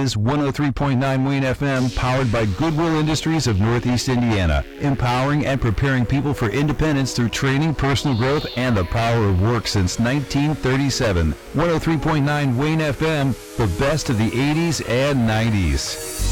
is 103.9 Wayne FM, powered by Goodwill Industries of Northeast Indiana, empowering and preparing people for independence through training, personal growth, and the power of work since 1937. 103.9 Wayne FM, the best of the 80s and 90s.